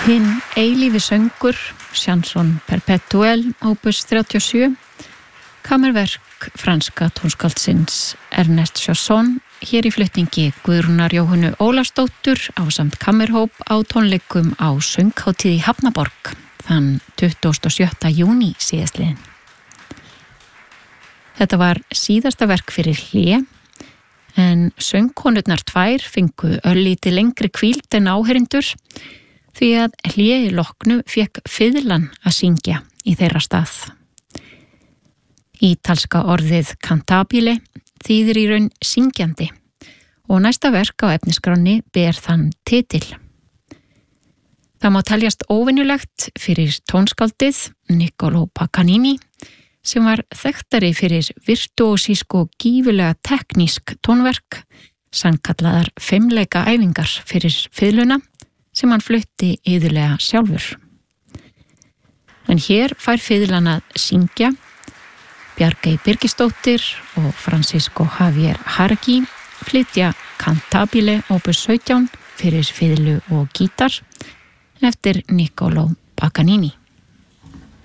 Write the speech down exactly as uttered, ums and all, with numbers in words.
Hinn eilífi söngur, Chanson perpétuelle, opus þrjátíu og sjö, kammerverk franska tónskáldsins Ernest Chausson, hér í flutningi Guðrúnar Jóhönnu Ólafsdóttur ásamt kammerhóp á tónleikum á sönghátíð í Hafnaborg þann tuttugasta og sjötta júní síðastliðinn. Þetta var síðasta verk fyrir hlé, en söngkonurnar tvær fengu örlítið lengri hvíld en áheyrendur, því að hlé í loknu fékk fiðlan að syngja í þeirra stað. Ítalska orðið cantabile þýðir í raun syngjandi og næsta verk á efnisskráni ber þann titil. Það má teljast óvenjulegt fyrir tónskáldið Niccolò Paganini sem var þekktari fyrir virtuósísk og gífurlega teknísk tónverk, sannkallaðar fimmleika æfingar fyrir fiðluna sem hann flutti iðulega sjálfur. En hér fær fiðlan að syngja. Bjargey Birgisdóttir og Francisco Javier Hargi flytja Cantabile opus sautján fyrir fiðlu og gítar eftir Niccolò Paganini.